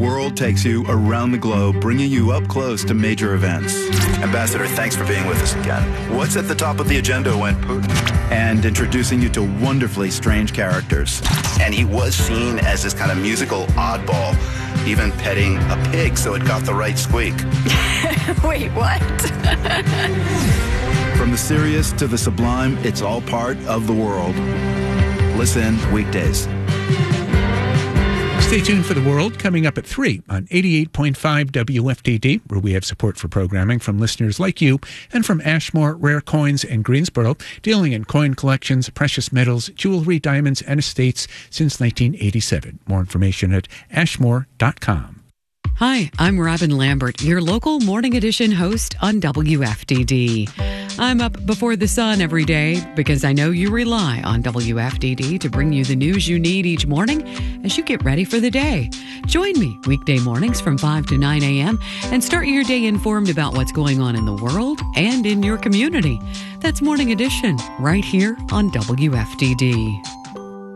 world takes you around the globe, bringing you up close to major events. Ambassador, thanks for being with us again. What's at the top of the agenda when Putin... And introducing you to wonderfully strange characters. And he was seen as this kind of musical oddball, even petting a pig so it got the right squeak. Wait, what? From the serious to the sublime, it's all part of the world. Listen weekdays. Stay tuned for The World, coming up at 3 on 88.5 WFDD, where we have support for programming from listeners like you and from Ashmore Rare Coins in Greensboro, dealing in coin collections, precious metals, jewelry, diamonds, and estates since 1987. More information at ashmore.com. Hi, I'm Robin Lambert, your local Morning Edition host on WFDD. I'm up before the sun every day because I know you rely on WFDD to bring you the news you need each morning as you get ready for the day. Join me weekday mornings from 5 to 9 a.m. and start your day informed about what's going on in the world and in your community. That's Morning Edition right here on WFDD.